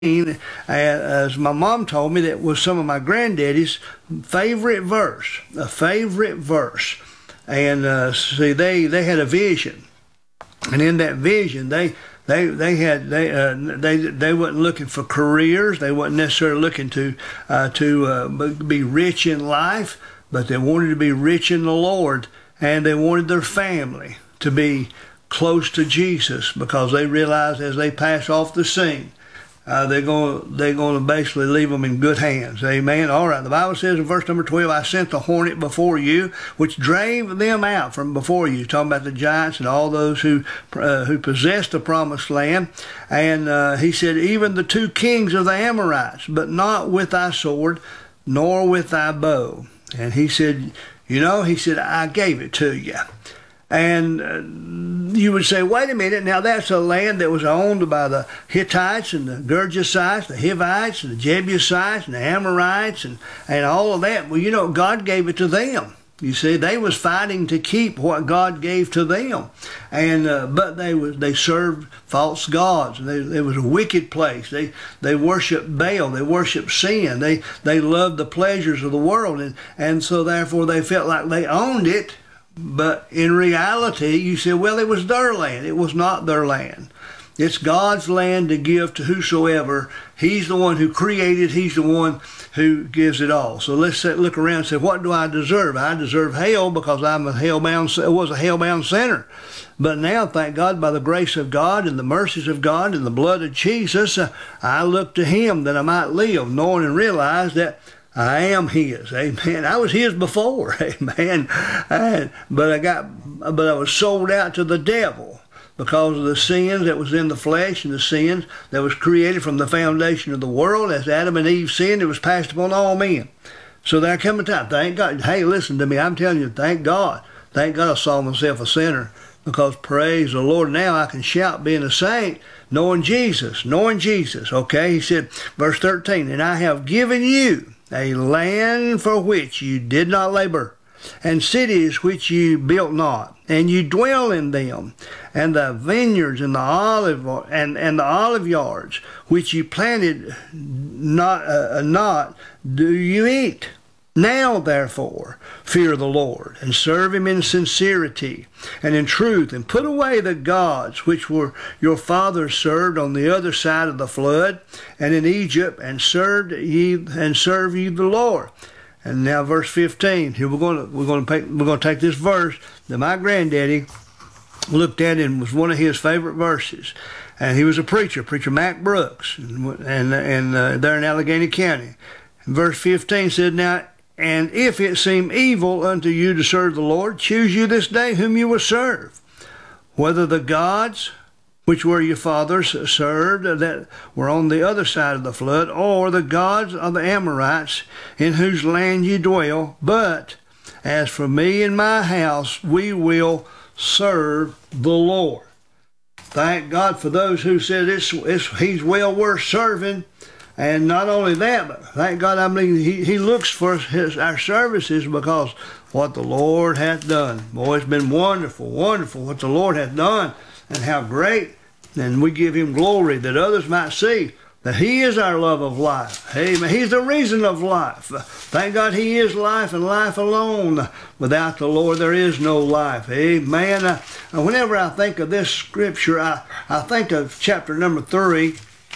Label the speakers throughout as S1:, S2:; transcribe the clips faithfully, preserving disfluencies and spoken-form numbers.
S1: as my mom told me, that was some of my granddaddy's favorite verse, a favorite verse. And uh, see, they, they had a vision, and in that vision, they they they had they uh, they they wasn't looking for careers. They wasn't necessarily looking to uh, to uh, be rich in life, but they wanted to be rich in the Lord, and they wanted their family to be close to Jesus, because they realized as they pass off the scene, Uh, they're going they're going to basically leave them in good hands. Amen. All right. The Bible says in verse number twelve, I sent the hornet before you, which drave them out from before you. Talking about the giants and all those who uh, who possessed the promised land. And uh, he said, even the two kings of the Amorites, but not with thy sword, nor with thy bow. And he said, you know, he said, I gave it to you. And uh, you would say, wait a minute, now that's a land that was owned by the Hittites and the Gergesites, the Hivites and the Jebusites and the Amorites and, and all of that. Well, you know, God gave it to them. You see, they was fighting to keep what God gave to them. And uh, but they was they served false gods. They, it was a wicked place. They they worshiped Baal. They worshiped sin. They they loved the pleasures of the world. And, and so therefore they felt like they owned it. But in reality, you say, well, it was their land. It was not their land. It's God's land to give to whosoever. He's the one who created. He's the one who gives it all. So let's look around and say, what do I deserve? I deserve hell because I'm a hellbound, was a hellbound sinner. But now, thank God, by the grace of God and the mercies of God and the blood of Jesus, uh, I look to Him that I might live, knowing and realize that I am His. Amen. I was His before. Amen. And, but I got, but I was sold out to the devil because of the sins that was in the flesh and the sins that was created from the foundation of the world. As Adam and Eve sinned, it was passed upon all men. So there come a time. Thank God. Hey, listen to me. I'm telling you, thank God. Thank God I saw myself a sinner, because praise the Lord, now I can shout being a saint, knowing Jesus, knowing Jesus. Okay, he said, verse thirteen, and I have given you a land for which you did not labor, and cities which you built not, and you dwell in them, and the vineyards and the olive and, and the olive yards which you planted not uh, not do you eat. Now therefore fear the Lord, and serve Him in sincerity and in truth, and put away the gods which were your fathers served on the other side of the flood and in Egypt, and served ye and serve ye the Lord. And now verse fifteen. Here we're going to we're going to take, we're going to take this verse that my granddaddy looked at and was one of his favorite verses. And he was a preacher, preacher Mac Brooks, and and, and uh, there in Allegheny County. And verse fifteen said, now, and if it seem evil unto you to serve the Lord, choose you this day whom you will serve, whether the gods which were your fathers served that were on the other side of the flood, or the gods of the Amorites in whose land you dwell. But as for me and my house, we will serve the Lord. Thank God for those who said it's, it's, He's well worth serving. And not only that, but thank God, I mean, he, he looks for his, our services because what the Lord hath done. Boy, it's been wonderful, wonderful what the Lord hath done, and how great. And we give Him glory that others might see that He is our love of life. Amen. He's the reason of life. Thank God He is life and life alone. Without the Lord, there is no life. Amen. Uh, whenever I think of this scripture, I, I think of chapter number three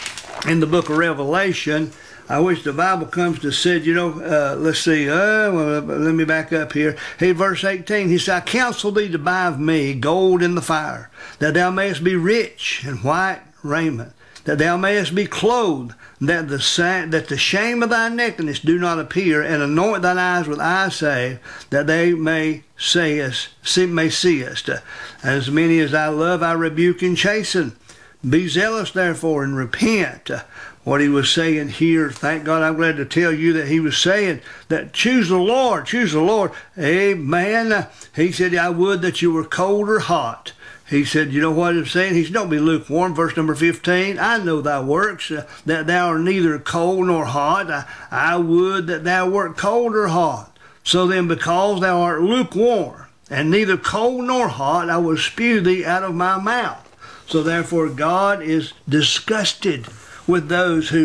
S1: in the book of Revelation. I wish the Bible comes to said, you know, uh, let's see, uh, well, let me back up here. Hey, verse eighteen, he said, I counsel thee to buy of me gold in the fire, that thou mayest be rich in white raiment, that thou mayest be clothed, that the that the shame of thy nakedness do not appear, and anoint thine eyes with eye salve, that they may see us, see, may see us. As many as I love, I rebuke and chasten. Be zealous, therefore, and repent. Uh, what he was saying here, thank God, I'm glad to tell you that he was saying that choose the Lord, choose the Lord. Amen. Uh, he said, I would that you were cold or hot. He said, you know what he's saying? He said, don't be lukewarm. Verse number fifteen, I know thy works, uh, that thou art neither cold nor hot. I, I would that thou wert cold or hot. So then, because thou art lukewarm, and neither cold nor hot, I will spew thee out of my mouth. So therefore, God is disgusted with those who